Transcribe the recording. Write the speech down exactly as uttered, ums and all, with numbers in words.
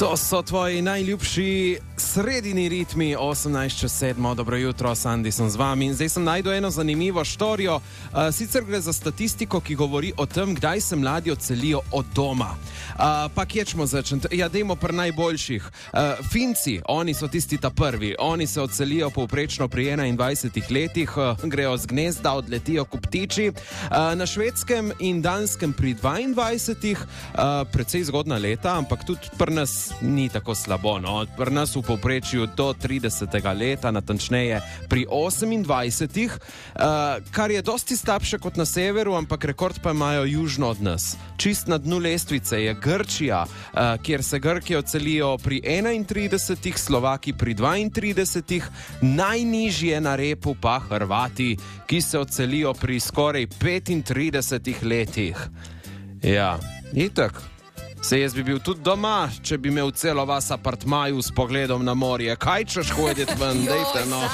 To so tvoji najljubši sredini ritmi, osemnajst čez sedmo. Dobro jutro, Sandi sem z vami in zdaj sem najdel eno zanimivo štorijo. Uh, sicer gre za statistiko, ki govori o tem, kdaj se mladi odselijo od doma. Uh, pa kje ćemo začeti? Ja, dajmo pri najboljših. Uh, Finci, oni so tisti ta prvi. Oni se odselijo povprečno pri enaindvajsetih letih, uh, grejo z gnezda, odletijo kot ptiči. Uh, na Švedskem in Danskem pri dvaindvajsetih, uh, precej zgodna leta, ampak tudi pri nas ni tako slabo. No? Pri nas v povprečju do tridesetega leta, natančneje pri osemindvajsetih, uh, kar je dosti slabše kot na severu, ampak rekord pa imajo južno od nas. Čist na dnu lestvice je Grčija, uh, kjer se Grki odselijo pri enaintridesetih, Slovaki pri dvaintridesetih, najnižje na repu pa Hrvati, ki se odselijo pri skoraj petintridesetih letih. Ja, itak. Se jaz bi bil tudi doma, če bi imel celo vas apartmaju s pogledom na morje. Kaj češ hoditi ven, dejte no.